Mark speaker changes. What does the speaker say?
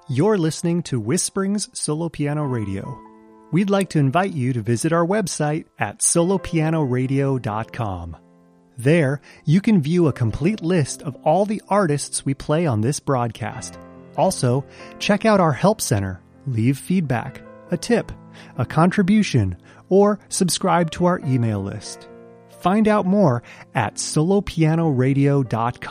Speaker 1: You're listening to Whisperings Solo Piano Radio. We'd like to invite you to visit our website at solopianoradio.com. There, you can view a complete list of all the artists we play on this broadcast. Also, check out our help center, leave feedback, a tip, a contribution, or subscribe to our email list. Find out more at solopianoradio.com.